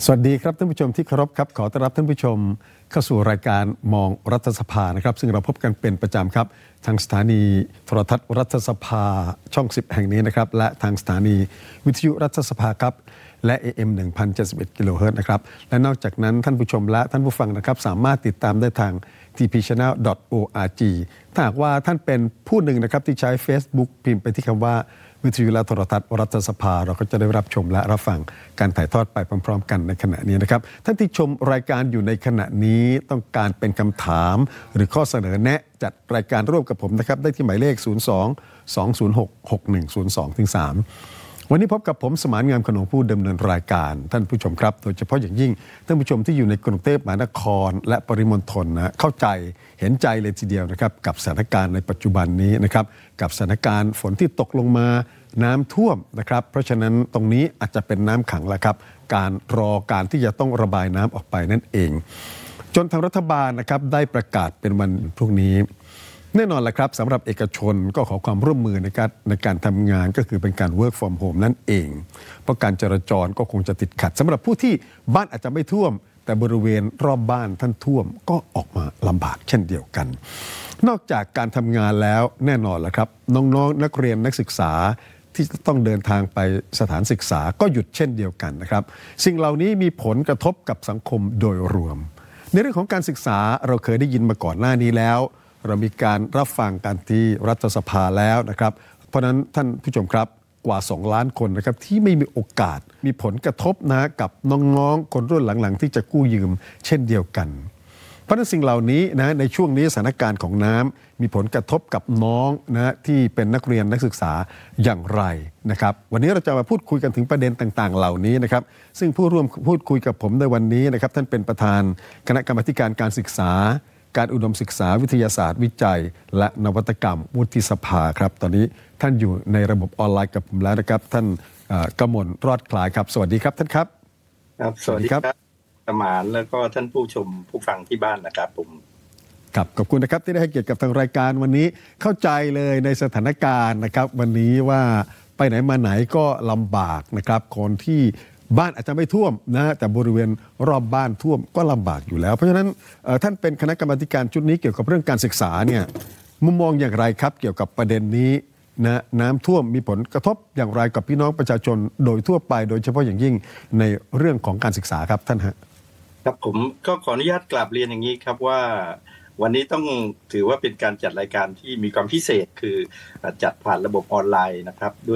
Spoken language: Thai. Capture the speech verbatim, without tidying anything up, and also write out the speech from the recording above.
สวัสดีครับท่านผู้ชมที่เคารพครับขอต้อนรับท่านผู้ชมเข้าสู่รายการมองรัฐสภานะครับซึ่งเราพบกันเป็นประจำครับทางสถานีโทรทัศน์รัฐสภาช่องสิบแห่งนี้นะครับและทางสถานีวิทยุรัฐสภาครับและ เอ เอ็ม หนึ่งพันเจ็ดสิบเอ็ด กิโลเฮิรตซ์นะครับและนอกจากนั้นท่านผู้ชมและท่านผู้ฟังนะครับสามารถติดตามได้ทาง ที พี ชาแนล ดอท โอ อาร์ จี ถ้าหากว่าท่านเป็นผู้หนึ่งนะครับที่ใช้ Facebook พิมพ์ไปที่คำว่าวิทยุและโทรทัศน์รัฐสภาเราก็จะได้รับชมและรับฟังการถ่ายทอดไปพร้อมๆกันในขณะนี้นะครับท่านที่ชมรายการอยู่ในขณะนี้ต้องการเป็นคำถามหรือข้อเสนอแนะจัดรายการร่วมกับผมนะครับได้ที่หมายเลขศูนย์ สอง สอง ศูนย์ หก หก หนึ่ง ศูนย์ สอง สามวันนี้พบกับผมสมานงามขนงผู้ดำเนินรายการท่านผู้ชมครับโดยเฉพาะอย่างยิ่งท่านผู้ชมที่อยู่ในกรุงเทพมหานครและปริมณฑลนะเข้าใจเห็นใจเลยทีเดียวนะครับกับสถานการณ์ในปัจจุบันนี้นะครับกับสถานการณ์ฝนที่ตกลงมาน้ำท่วมนะครับเพราะฉะนั้นตรงนี้อาจจะเป็นน้ำขังแล้วครับการรอการที่จะต้องระบายน้ำออกไปนั่นเองจนทางรัฐบาลนะครับได้ประกาศเป็นวันพรุ่งนี้แน่นอนแหละครับสำหรับเอกชนก็ขอความร่วมมือในการในการทำงานก็คือเป็นการ work from home นั่นเองเพราะการจราจรก็คงจะติดขัดสำหรับผู้ที่บ้านอาจจะไม่ท่วมแต่บริเวณรอบบ้านท่านท่วมก็ออกมาลำบากเช่นเดียวกันนอกจากการทำงานแล้วแน่นอนแหละครับน้องๆนักเรียนนักศึกษาที่ต้องเดินทางไปสถานศึกษาก็หยุดเช่นเดียวกันนะครับสิ่งเหล่านี้มีผลกระทบกับสังคมโดยรวมในเรื่องของการศึกษาเราเคยได้ยินมาก่อนหน้านี้แล้วเรามีการรับฟังกันที่รัฐสภาแล้วนะครับเพราะฉะนั้นท่านผู้ชมครับกว่าสองล้านคนนะครับที่ไม่มีโอกาสมีผลกระทบนะกับน้องๆคนรุ่นหลังๆที่จะกู้ยืมเช่นเดียวกันเพราะฉะนั้นสิ่งเหล่านี้นะในช่วงนี้สถานการณ์ของน้ำมีผลกระทบกับน้องนะที่เป็นนักเรียนนักศึกษาอย่างไรนะครับวันนี้เราจะมาพูดคุยกันถึงประเด็นต่างๆเหล่านี้นะครับซึ่งผู้ร่วมพูดคุยกับผมในวันนี้นะครับท่านเป็นประธานคณะกรรมาธิการการศึกษาการอุดมศึกษาวิทยาศาสตร์วิจัยและนวัตกรรมวุฒิสภาครับตอนนี้ท่านอยู่ในระบบออนไลน์กับผมแล้วนะครับท่านกมลรอดคลายครับสวัสดีครับท่านครับครับสวัสดีครับสมานแล้วก็ท่านผู้ชมผู้ฟังที่บ้านนะครับผมครับขอบคุณนะครับที่ได้ให้เกียรติกับทางรายการวันนี้เข้าใจเลยในสถานการณ์นะครับวันนี้ว่าไปไหนมาไหนก็ลำบากนะครับคนที่บ้านอาจจะไม่ท่วมนะแต่บริเวณรอบบ้านท่วมก็ลำบากอยู่แล้วเพราะฉะนั้นท่านเป็นคณะกรรมาการชุดนี้เกี่ยวกับเรื่องการศึกษาเนี่ยมุมมองอย่างไรครับเกี่ยวกับประเด็นนี้นะน้ำท่วมมีผลกระทบอย่างไรกับพี่น้องประชาชนโดยทั่วไปโดยเฉพาะอย่างยิ่งในเรื่องของการศึกษาครับท่านฮะครับผมก็ขออนุญาตกราบเรียนอย่างนี้ครับว่าวันนี้ต้องถือว่าเป็นการจัดรายการที่มีความพิเศษคือจัดผ่านระบบออนไลน์นะครับ